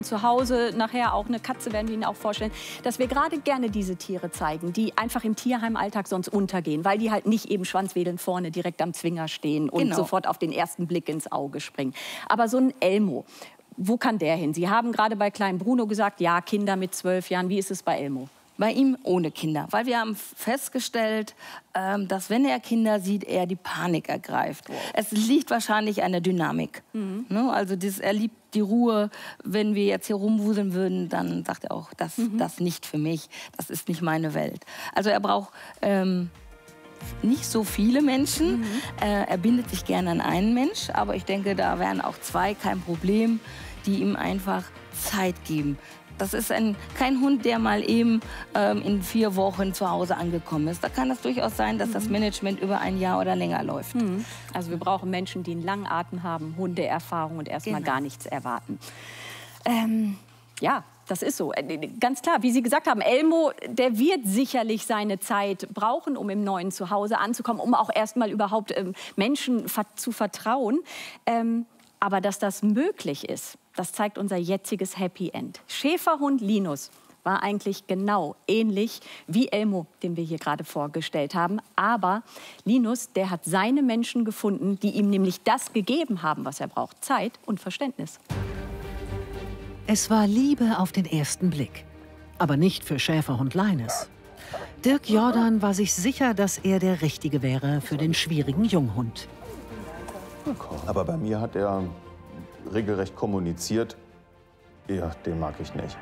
Zu Hause nachher auch eine Katze werden wir Ihnen auch vorstellen, dass wir gerade gerne diese Tiere zeigen, die einfach im Tierheimalltag sonst untergehen, weil die halt nicht eben schwanzwedelnd vorne direkt am Zwinger stehen und sofort auf den ersten Blick ins Auge springen. Aber so ein Elmo, wo kann der hin? Sie haben gerade bei kleinen Bruno gesagt, ja, Kinder mit 12 Jahren. Wie ist es bei Elmo? Bei ihm ohne Kinder, weil wir haben festgestellt, dass wenn er Kinder sieht, er die Panik ergreift. Wow. Es liegt wahrscheinlich an der Dynamik. Ne? Also er liebt die Ruhe. Wenn wir jetzt hier rumwuseln würden, dann sagt er auch, das nicht für mich, das ist nicht meine Welt. Also er braucht nicht so viele Menschen. Er bindet sich gerne an einen Mensch, aber ich denke, da wären auch zwei kein Problem, die ihm einfach Zeit geben. Das ist kein Hund, der mal eben in 4 Wochen zu Hause angekommen ist. Da kann es durchaus sein, dass das Management über ein Jahr oder länger läuft. Also wir brauchen Menschen, die einen langen Atem haben, Hundeerfahrung und erstmal gar nichts erwarten. Ja, das ist so. Ganz klar, wie Sie gesagt haben, Elmo, der wird sicherlich seine Zeit brauchen, um im neuen Zuhause anzukommen, um auch erstmal überhaupt Menschen zu vertrauen. Aber dass das möglich ist, das zeigt unser jetziges Happy End. Schäferhund Linus war eigentlich genau ähnlich wie Elmo, den wir hier gerade vorgestellt haben. Aber Linus, der hat seine Menschen gefunden, die ihm nämlich das gegeben haben, was er braucht. Zeit und Verständnis. Es war Liebe auf den ersten Blick. Aber nicht für Schäferhund Linus. Dirk Jordan war sich sicher, dass er der Richtige wäre für den schwierigen Junghund. Aber bei mir hat er regelrecht kommuniziert, ja, den mag ich nicht.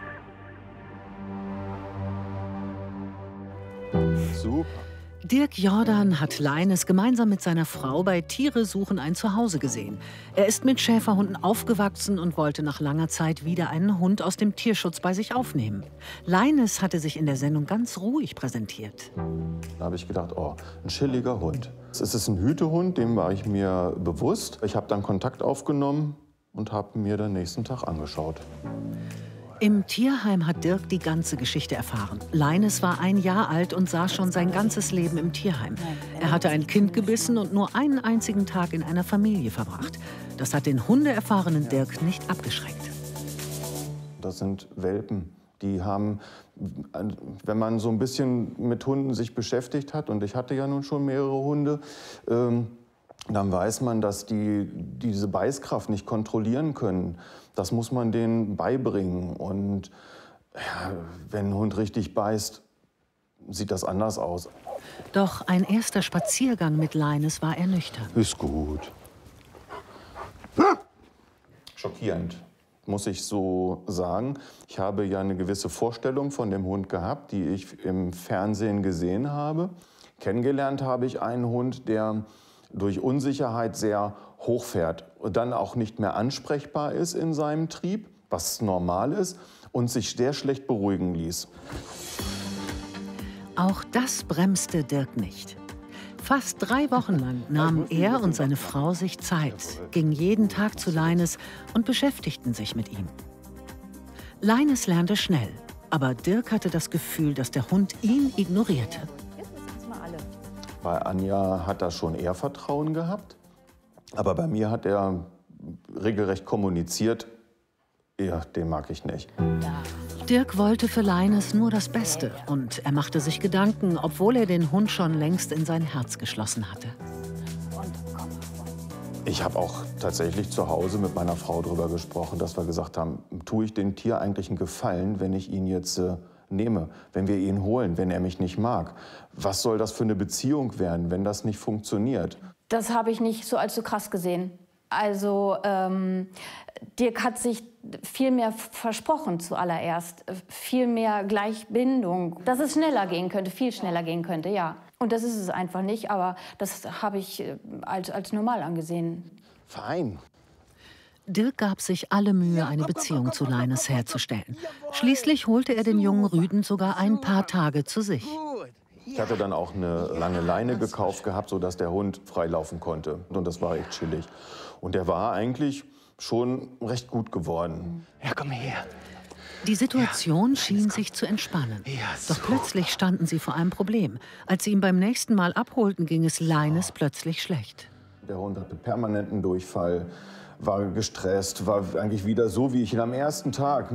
Super. Dirk Jordan hat Linus gemeinsam mit seiner Frau bei Tiere suchen ein Zuhause gesehen. Er ist mit Schäferhunden aufgewachsen und wollte nach langer Zeit wieder einen Hund aus dem Tierschutz bei sich aufnehmen. Linus hatte sich in der Sendung ganz ruhig präsentiert. Da habe ich gedacht, oh, ein chilliger Hund. Es ist ein Hütehund, dem war ich mir bewusst. Ich habe dann Kontakt aufgenommen und habe mir den nächsten Tag angeschaut. Im Tierheim hat Dirk die ganze Geschichte erfahren. Linus war 1 Jahr alt und saß schon sein ganzes Leben im Tierheim. Er hatte ein Kind gebissen und nur einen einzigen Tag in einer Familie verbracht. Das hat den hundeerfahrenen Dirk nicht abgeschreckt. Das sind Welpen. Die haben, wenn man so ein bisschen mit Hunden sich beschäftigt hat, und ich hatte ja nun schon mehrere Hunde, dann weiß man, dass die diese Beißkraft nicht kontrollieren können. Das muss man denen beibringen. Und ja, wenn ein Hund richtig beißt, sieht das anders aus. Doch ein erster Spaziergang mit Linus war ernüchternd. Ist gut. Schockierend, muss ich so sagen. Ich habe ja eine gewisse Vorstellung von dem Hund gehabt, die ich im Fernsehen gesehen habe. Kennengelernt habe ich einen Hund, der durch Unsicherheit sehr hoch fährt und dann auch nicht mehr ansprechbar ist in seinem Trieb, was normal ist, und sich sehr schlecht beruhigen ließ. Auch das bremste Dirk nicht. Fast 3 Wochen lang nahmen er und seine Frau sich Zeit, gingen jeden Tag zu Linus und beschäftigten sich mit ihm. Linus lernte schnell, aber Dirk hatte das Gefühl, dass der Hund ihn ignorierte. Bei Anja hat er schon eher Vertrauen gehabt, aber bei mir hat er regelrecht kommuniziert, ja, den mag ich nicht. Dirk wollte für Linus nur das Beste und er machte sich Gedanken, obwohl er den Hund schon längst in sein Herz geschlossen hatte. Ich habe auch tatsächlich zu Hause mit meiner Frau darüber gesprochen, dass wir gesagt haben, tue ich dem Tier eigentlich einen Gefallen, wenn ich ihn jetzt nehme, wenn wir ihn holen, wenn er mich nicht mag. Was soll das für eine Beziehung werden, wenn das nicht funktioniert? Das habe ich nicht so allzu krass gesehen. Also Dirk hat sich viel mehr versprochen zuallererst, viel mehr Gleichbindung, dass es schneller gehen könnte, viel schneller gehen könnte, ja. Und das ist es einfach nicht, aber das habe ich als normal angesehen. Fein. Dirk gab sich alle Mühe, eine Beziehung zu Linus herzustellen. Schließlich holte er den jungen Rüden sogar ein paar Tage zu sich. Ich hatte dann auch eine lange Leine gekauft gehabt, sodass der Hund freilaufen konnte. Und das war echt chillig. Und der war eigentlich schon recht gut geworden. Ja, komm her. Die Situation schien sich zu entspannen. Doch plötzlich standen sie vor einem Problem. Als sie ihn beim nächsten Mal abholten, ging es Linus plötzlich schlecht. Der Hund hatte permanenten Durchfall, war gestresst, war eigentlich wieder so, wie ich ihn am ersten Tag